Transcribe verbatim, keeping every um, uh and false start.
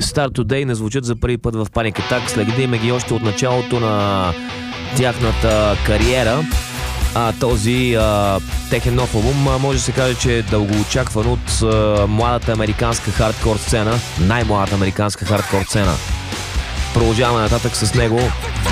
Start Today не звучат за първи път в Panic Attack. Следиме ги още от началото на тяхната кариера. А този а, техен нов албум а, може да се каже, че е дългоочакван от а, младата американска хардкор сцена, най-младата американска хардкор сцена. Продължаваме нататък с него.